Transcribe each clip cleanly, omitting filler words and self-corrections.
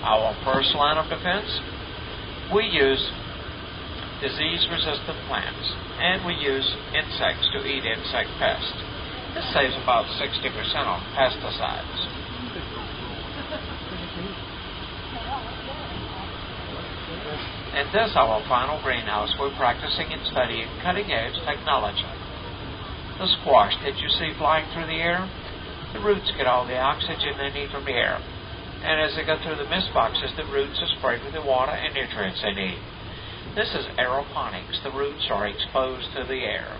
Our first line of defense, we use disease-resistant plants, and we use insects to eat insect pests. This saves about 60% on pesticides. In this, our final greenhouse, we're practicing and studying cutting-edge technology. The squash that you see flying through the air, the roots get all the oxygen they need from the air. And as they go through the mist boxes, the roots are sprayed with the water and nutrients they need. This is aeroponics. The roots are exposed to the air.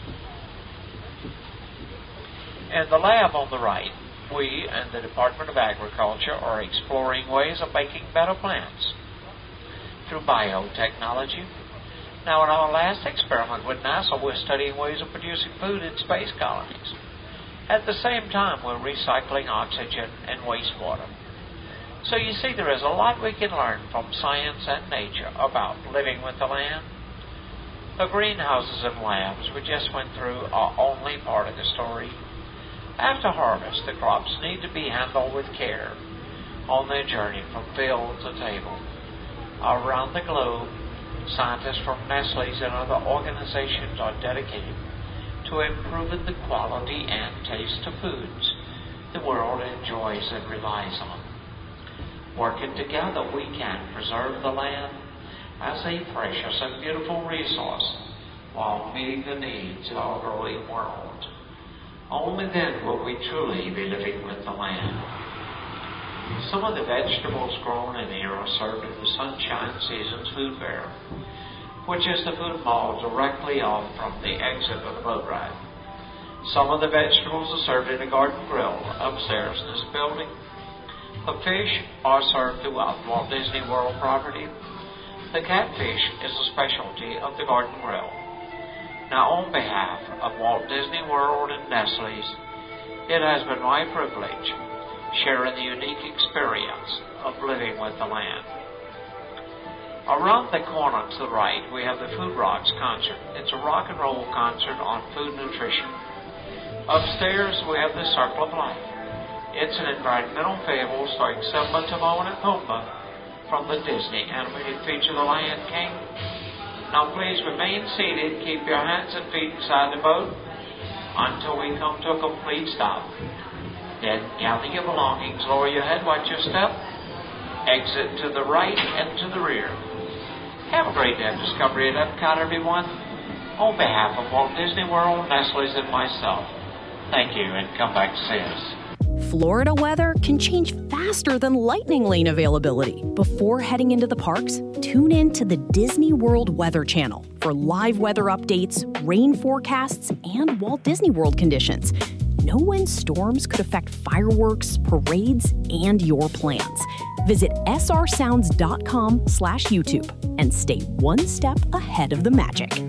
In the lab on the right, we and the Department of Agriculture are exploring ways of making better plants through biotechnology. Now, in our last experiment with NASA, we're studying ways of producing food in space colonies. At the same time, we're recycling oxygen and wastewater. So you see, there is a lot we can learn from science and nature about living with the land. The greenhouses and labs we just went through are only part of the story. After harvest, the crops need to be handled with care on their journey from field to table. Around the globe, scientists from Nestle's and other organizations are dedicated to improving the quality and taste of foods the world enjoys and relies on. Working together, we can preserve the land as a precious and beautiful resource while meeting the needs of our growing world. Only then will we truly be living with the land. Some of the vegetables grown in here are served at the Sunshine Seasons Food Fair, which is the food mall directly off from the exit of the boat ride. Some of the vegetables are served in a garden grill upstairs in this building. The fish are served throughout Walt Disney World property. The catfish is a specialty of the garden grill. Now, on behalf of Walt Disney World and Nestle's, it has been my privilege sharing the unique experience of living with the land. Around the corner to the right, we have the Food Rocks concert. It's a rock and roll concert on food nutrition. Upstairs, we have the Circle of Life. It's an environmental fable starring Simba, Timon, and Pumbaa from the Disney animated feature The Lion King. Now please remain seated, keep your hands and feet inside the boat until we come to a complete stop. Then gather your belongings, lower your head, watch your step, exit to the right and to the rear. Have a great day of discovery at Epcot, everyone. On behalf of Walt Disney World, Nestle's, and myself, thank you, and come back to see us. Florida weather can change faster than lightning lane availability. Before heading into the parks, tune in to the Disney World Weather Channel for live weather updates, rain forecasts, and Walt Disney World conditions. Know when storms could affect fireworks, parades, and your plans. Visit srsounds.com/YouTube and stay one step ahead of the magic.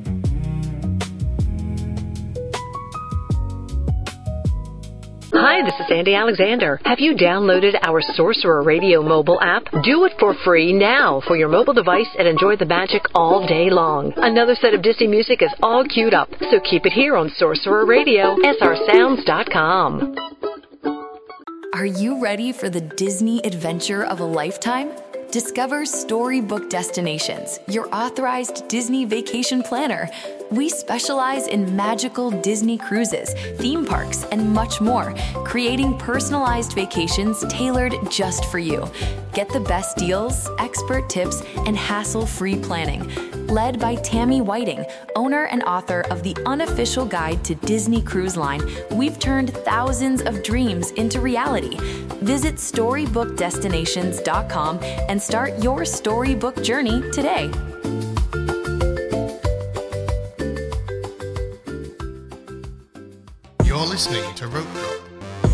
Hi, this is Sandy Alexander. Have you downloaded our Sorcerer Radio mobile app? Do it for free now for your mobile device and enjoy the magic all day long. Another set of Disney music is all queued up, so keep it here on Sorcerer Radio, srsounds.com. Are you ready for the Disney adventure of a lifetime? Discover Storybook Destinations, your authorized Disney vacation planner. We specialize in magical Disney cruises, theme parks, and much more, creating personalized vacations tailored just for you. Get the best deals, expert tips, and hassle-free planning. Led by Tammy Whiting, owner and author of the unofficial guide to Disney Cruise Line, we've turned thousands of dreams into reality. Visit StorybookDestinations.com and start your storybook journey today. You're listening to Rope Drop